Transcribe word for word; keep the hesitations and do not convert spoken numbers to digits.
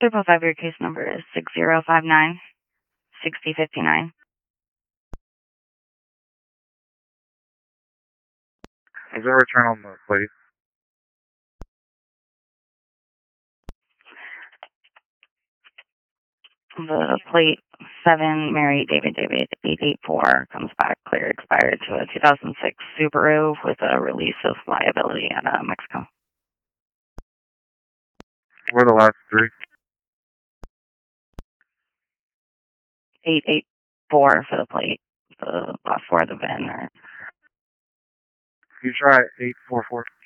three point five, your case number is six zero five nine, six zero five nine. Is there a return on the plate? The plate seven, Mary David David eight eight four comes back clear, expired to a two thousand six Subaru with a release of liability out of Mexico. What are the last three? eight eight four for the plate. The last four of the V I N are. You try eight four four.